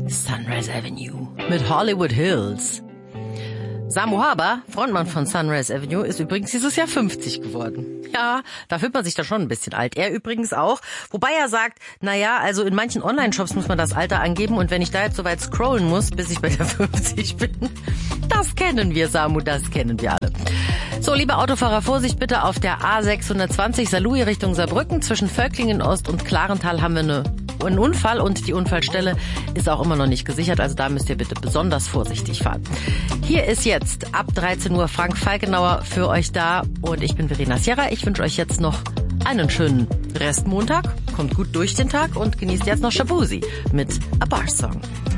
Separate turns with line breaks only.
Sunrise Avenue mit Hollywood Hills. Samu Haber, Frontmann von Sunrise Avenue, ist übrigens dieses Jahr 50 geworden. Ja, da fühlt man sich da schon ein bisschen alt. Er übrigens auch. Wobei er sagt, naja, also in manchen Online-Shops muss man das Alter angeben und wenn ich da jetzt so weit scrollen muss, bis ich bei der 50 bin, das kennen wir, Samu, das kennen wir alle. So, liebe Autofahrer, Vorsicht bitte auf der A620 Saarlouis Richtung Saarbrücken. Zwischen Völklingen Ost und Klarental haben wir einen Unfall und die Unfallstelle ist auch immer noch nicht gesichert. Also da müsst ihr bitte besonders vorsichtig fahren. Hier ist jetzt ab 13 Uhr Frank Falkenauer für euch da und ich bin Verena Sierra. Ich wünsche euch jetzt noch einen schönen Restmontag. Kommt gut durch den Tag und genießt jetzt noch Shabuzi mit A Bar Song.